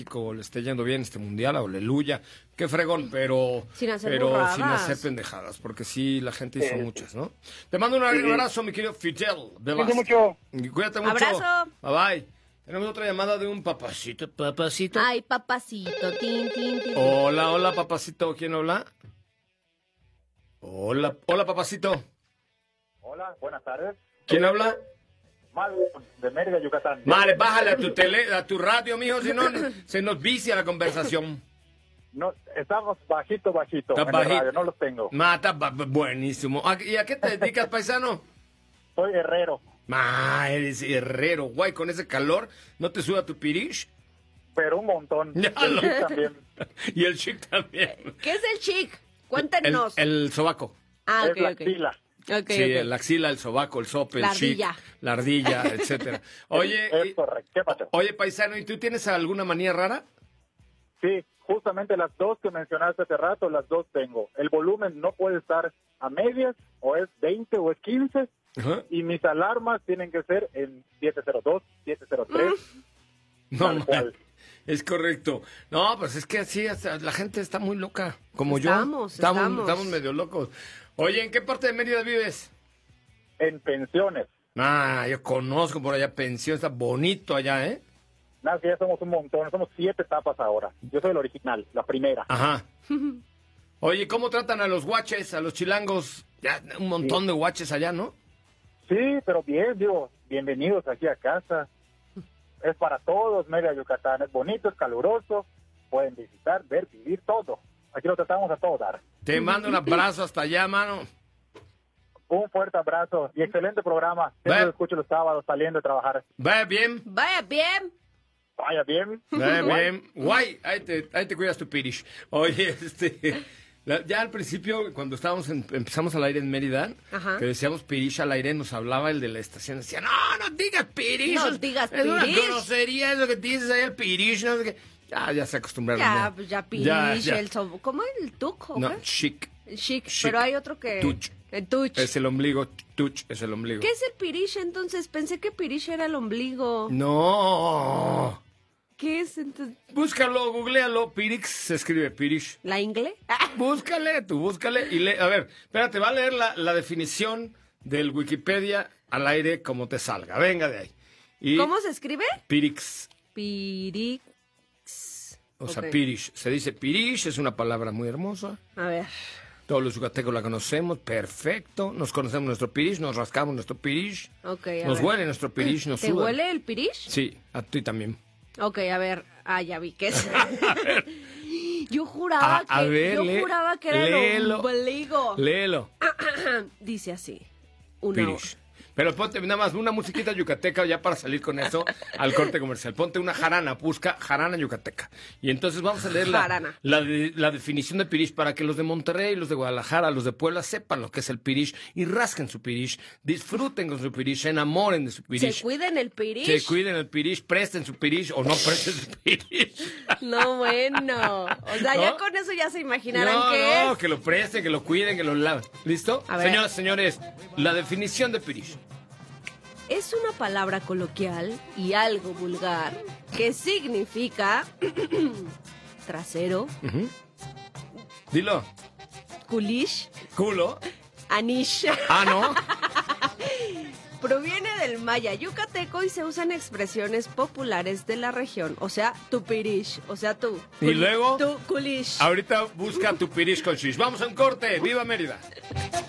le esté yendo bien este mundial, aleluya, qué fregón, pero sin hacer pendejadas, porque sí, la gente hizo muchas, ¿no? Te mando un abrazo, mi querido Fidel. Cuídate mucho. Cuídate mucho. Abrazo. Bye bye. Tenemos otra llamada de un papacito. Ay, papacito. Tin. Hola, papacito. ¿Quién habla? Hola, papacito. Hola, buenas tardes. ¿Quién habla? Mario, de Mérida, Yucatán. Vale, bájale a tu radio, mijo, si no se nos vicia la conversación. No, estamos bajito. Está en bajito. la radio, no los tengo. Está buenísimo. ¿Y a qué te dedicas, paisano? Soy herrero. Eres herrero, guay, con ese calor, ¿no te suda tu pirish? Pero un montón. El chic también. Y el chic también. ¿Qué es el chic? Cuéntanos. El sobaco. Es la axila. Sí, la axila, el sobaco, el sope, el chic, la ardilla, etcétera. Oye, es correcto. ¿Qué pasó? Oye, paisano, ¿y tú tienes alguna manía rara? Sí, justamente las dos que mencionaste hace rato, las dos tengo. El volumen no puede estar a medias, o es 20 o es 15, y mis alarmas tienen que ser en 702, 703. No, es correcto. No, pues es que así la gente está muy loca, como estamos medio locos. Oye, ¿en qué parte de Mérida vives? En Pensiones. Yo conozco por allá Pensiones, está bonito allá, ¿eh? Sí, ya somos un montón, somos 7 etapas ahora. Yo soy el original, la primera. Ajá. Oye, ¿cómo tratan a los guaches, a los chilangos? Ya un montón de guaches allá, ¿no? Sí, pero bien, bienvenidos aquí a casa. Es para todos, Mérida, Yucatán. Es bonito, es caluroso. Pueden visitar, ver, vivir, todo. Aquí lo tratamos a todo dar. Te mando un abrazo hasta allá, mano. Un fuerte abrazo y excelente programa. Siempre lo escucho los sábados saliendo de trabajar. Vaya bien. Guay, ahí te cuidas tu pirish. Oye, ya al principio, cuando empezamos al aire en Mérida, que decíamos pirish al aire, nos hablaba el de la estación. Decía, no digas pirish. No digas pirish. Es una grosería eso que dices ahí, el pirish, no sé qué. Ya se acostumbraron. Ya pirish, ¿cómo el tuco? No, chic, pero hay otro que... Tuch. El tuch. Es el ombligo, tuch es el ombligo. ¿Qué es el pirish entonces? Pensé que pirish era el ombligo. No. ¿Qué es entonces? Búscalo, googlealo, pirix, se escribe pirish. ¿La ingle? Búscale y lee. A ver, espérate, va a leer la definición del Wikipedia al aire como te salga. Venga de ahí. ¿Cómo se escribe? Pirix. Pirix. O sea, pirish. Se dice pirish, es una palabra muy hermosa. A ver. Todos los yucatecos la conocemos, perfecto. Nos conocemos nuestro pirish, nos rascamos nuestro pirish. Nos huele nuestro pirish, nos suda. ¿Te huele el pirish? Sí, a ti también. Ok, a ver. Ya vi que es. Yo juraba que era el ombligo. Léelo. Dice así. Pirish. Pero ponte nada más una musiquita yucateca ya para salir con eso al corte comercial. Ponte una jarana, busca jarana yucateca. Y entonces vamos a leer la definición de pirish para que los de Monterrey, los de Guadalajara, los de Puebla sepan lo que es el pirish y rasquen su pirish, disfruten con su pirish, se enamoren de su pirish. Se cuiden el pirish. Presten su pirish o no presten su pirish. No, bueno. O sea, ¿no? Ya con eso ya se imaginarán qué es. No, que lo presten, que lo cuiden, que lo laven. ¿Listo? Señoras, señores, la definición de pirish. Es una palabra coloquial y algo vulgar que significa trasero. Dilo. Culish. Culo. Anish. ¿No? Proviene del maya yucateco y se usan expresiones populares de la región. O sea, tu pirish. O sea, tú. Y luego. Tu culish. Ahorita busca tu pirish con shish. Vamos a un corte. ¡Viva Mérida!